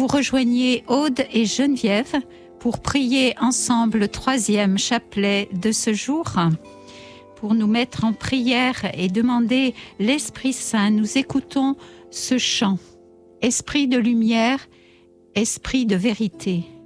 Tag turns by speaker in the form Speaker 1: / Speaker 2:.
Speaker 1: vous rejoigniez Aude et Geneviève pour prier ensemble le 3e chapelet de ce jour, pour nous mettre en prière et demander l'Esprit Saint. Nous écoutons ce chant. Esprit de lumière, esprit de vérité.